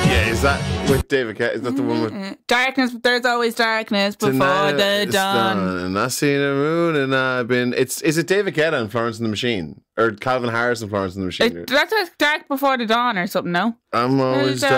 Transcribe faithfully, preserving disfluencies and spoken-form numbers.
Yeah, is that with David Guetta? Is that the one with darkness? There's always darkness before Tonight the it's dawn. And I seen the moon, and I've been. It's is it David Guetta and Florence and the Machine, or Calvin Harris and Florence and the Machine? It, that's like dark before the dawn or something. No, I'm always.